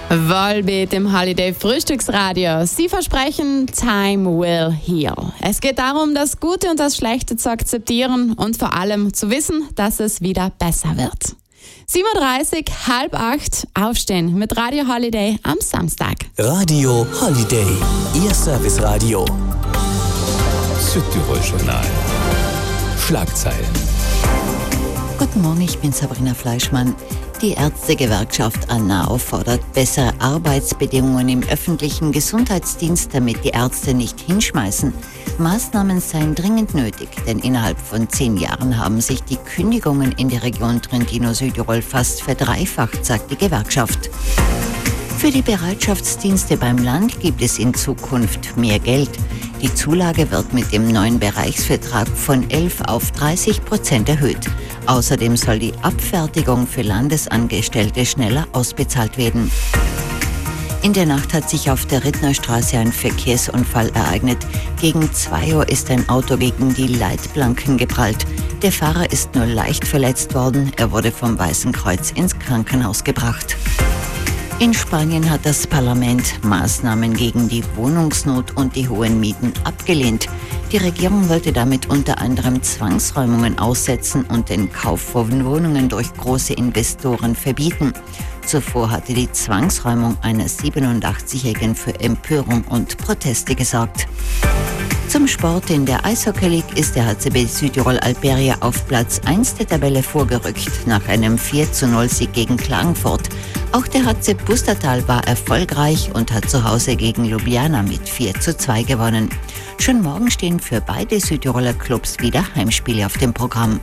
Volbeat im Holiday Frühstücksradio. Sie versprechen, time will heal. Es geht darum, das Gute und das Schlechte zu akzeptieren und vor allem zu wissen, dass es wieder besser wird. 7.30 Uhr, 7:30, aufstehen mit Radio Holiday am Samstag. Radio Holiday, Ihr Serviceradio. Südtirol Journal. Schlagzeilen. Guten Morgen, ich bin Sabrina Fleischmann. Die Ärztegewerkschaft ANAO fordert bessere Arbeitsbedingungen im öffentlichen Gesundheitsdienst, damit die Ärzte nicht hinschmeißen. Maßnahmen seien dringend nötig, denn innerhalb von 10 Jahren haben sich die Kündigungen in der Region Trentino-Südtirol fast verdreifacht, sagt die Gewerkschaft. Für die Bereitschaftsdienste beim Land gibt es in Zukunft mehr Geld. Die Zulage wird mit dem neuen Bereichsvertrag von 11 auf 30% erhöht. Außerdem soll die Abfertigung für Landesangestellte schneller ausbezahlt werden. In der Nacht hat sich auf der Rittnerstraße ein Verkehrsunfall ereignet. Gegen 2 Uhr ist ein Auto gegen die Leitplanken geprallt. Der Fahrer ist nur leicht verletzt worden. Er wurde vom Weißen Kreuz ins Krankenhaus gebracht. In Spanien hat das Parlament Maßnahmen gegen die Wohnungsnot und die hohen Mieten abgelehnt. Die Regierung wollte damit unter anderem Zwangsräumungen aussetzen und den Kauf von Wohnungen durch große Investoren verbieten. Zuvor hatte die Zwangsräumung einer 87-Jährigen für Empörung und Proteste gesorgt. Zum Sport: in der Eishockey League ist der HCB Südtirol Alperia auf Platz 1 der Tabelle vorgerückt, nach einem 4:0-Sieg gegen Klagenfurt. Auch der HC Pustertal war erfolgreich und hat zu Hause gegen Ljubljana mit 4:2 gewonnen. Schon morgen stehen für beide Südtiroler Clubs wieder Heimspiele auf dem Programm.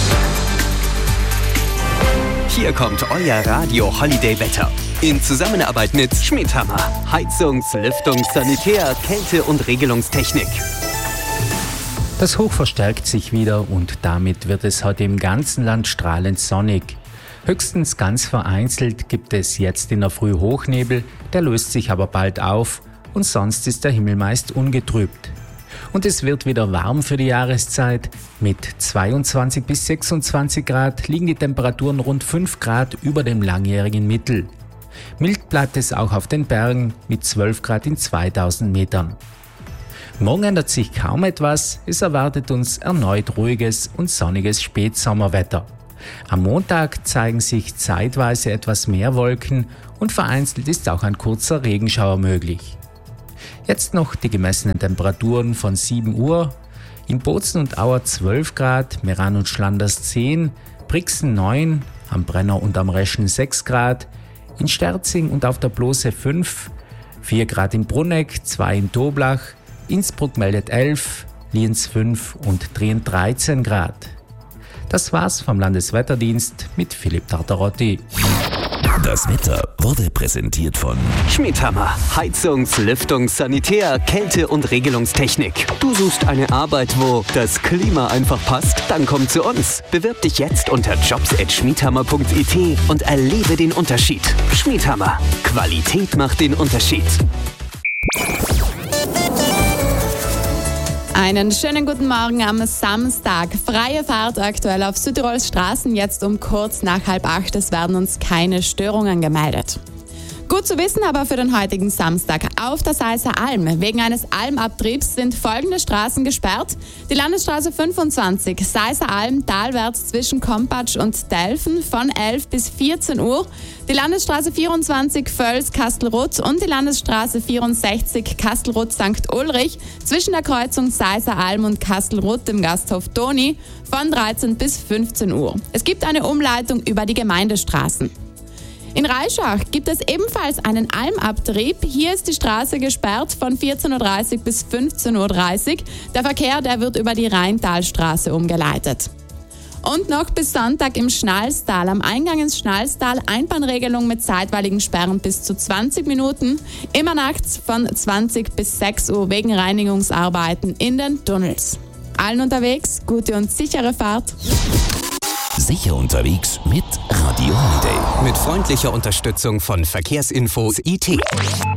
Hier kommt euer Radio Holiday Wetter. In Zusammenarbeit mit Schmidhammer. Heizungs-, Lüftungs-, Sanitär-, Kälte- und Regelungstechnik. Das Hoch verstärkt sich wieder und damit wird es heute im ganzen Land strahlend sonnig. Höchstens ganz vereinzelt gibt es jetzt in der Früh Hochnebel, der löst sich aber bald auf und sonst ist der Himmel meist ungetrübt. Und es wird wieder warm für die Jahreszeit. Mit 22 bis 26 Grad liegen die Temperaturen rund 5 Grad über dem langjährigen Mittel. Mild bleibt es auch auf den Bergen mit 12 Grad in 2000 Metern. Morgen ändert sich kaum etwas, es erwartet uns erneut ruhiges und sonniges Spätsommerwetter. Am Montag zeigen sich zeitweise etwas mehr Wolken und vereinzelt ist auch ein kurzer Regenschauer möglich. Jetzt noch die gemessenen Temperaturen von 7 Uhr. In Bozen und Auer 12 Grad, Meran und Schlanders 10, Brixen 9, am Brenner und am Reschen 6 Grad, in Sterzing und auf der Blose 5, 4 Grad in Brunegg, 2 in Toblach, Innsbruck meldet 11, Lienz 5 und Trien 13 Grad. Das war's vom Landeswetterdienst mit Philipp Tartarotti. Das Wetter wurde präsentiert von Schmidhammer. Heizungs-, Lüftungs-, Sanitär-, Kälte- und Regelungstechnik. Du suchst eine Arbeit, wo das Klima einfach passt? Dann komm zu uns. Bewirb dich jetzt unter jobs@schmidhammer.it und erlebe den Unterschied. Schmidhammer. Qualität macht den Unterschied. Einen schönen guten Morgen am Samstag. Freie Fahrt aktuell auf Südtirols Straßen, jetzt um kurz nach 7:30. Es werden uns keine Störungen gemeldet. Gut zu wissen aber für den heutigen Samstag. Auf der Seißer Alm. Wegen eines Almabtriebs sind folgende Straßen gesperrt. Die Landesstraße 25, Seißer Alm, talwärts zwischen Kompatsch und Delfen von 11 bis 14 Uhr. Die Landesstraße 24, Völs-Kastelruth und die Landesstraße 64, Kastelruth-St. Ulrich zwischen der Kreuzung Seißer Alm und Kastelruth im Gasthof Doni von 13 bis 15 Uhr. Es gibt eine Umleitung über die Gemeindestraßen. In Reischach gibt es ebenfalls einen Almabtrieb. Hier ist die Straße gesperrt von 14:30 Uhr bis 15:30 Uhr. Der Verkehr, wird über die Rheintalstraße umgeleitet. Und noch bis Sonntag im Schnalstal. Am Eingang ins Schnalstal Einbahnregelung mit zeitweiligen Sperren bis zu 20 Minuten. Immer nachts von 20 bis 6 Uhr wegen Reinigungsarbeiten in den Tunnels. Allen unterwegs, gute und sichere Fahrt. Sicher unterwegs mit Radio Holiday. Mit freundlicher Unterstützung von Verkehrsinfos IT.